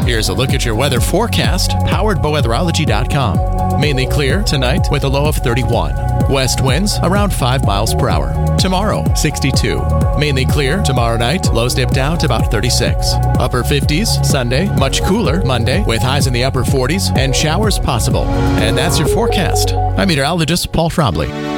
Here's a look at your weather forecast, powered by weatherology.com. Mainly clear tonight with a low of 31. West winds around 5 miles per hour. Tomorrow, 62. Mainly clear tomorrow night, lows dip down to about 36. Upper 50s Sunday, much cooler Monday with highs in the upper 40s and showers possible. And that's your forecast. I'm meteorologist Paul Trombley.